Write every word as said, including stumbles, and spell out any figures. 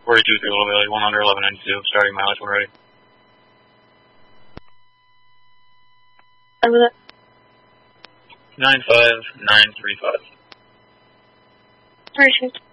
forty-two through Little Valley, one under eleven ninety-two, starting mileage when ready. Over that. nine five nine three five. Perfect.